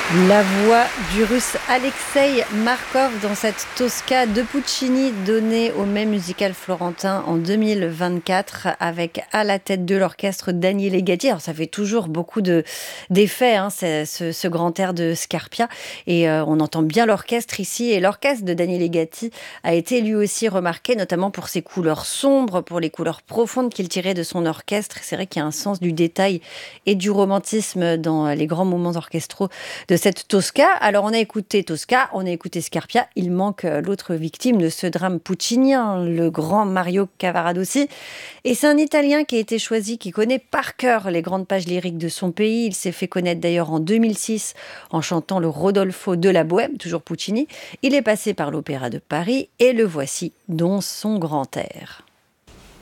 La voix du russe Alexeï Markov dans cette Tosca de Puccini donnée au Mai musical florentin en 2024 avec à la tête de l'orchestre Daniele Gatti. Alors ça fait toujours beaucoup d'effets, hein, ce grand air de Scarpia et on entend bien l'orchestre ici et l'orchestre de Daniele Gatti a été lui aussi remarqué notamment pour ses couleurs sombres, pour les couleurs profondes qu'il tirait de son orchestre. C'est vrai qu'il y a un sens du détail et du romantisme dans les grands moments orchestraux de cette Tosca. Alors on a écouté Tosca, on a écouté Scarpia, il manque l'autre victime de ce drame puccinien, le grand Mario Cavaradossi. Et c'est un Italien qui a été choisi, qui connaît par cœur les grandes pages lyriques de son pays. Il s'est fait connaître d'ailleurs en 2006 en chantant le Rodolfo de la Bohème, toujours Puccini. Il est passé par l'Opéra de Paris et le voici dans son grand air.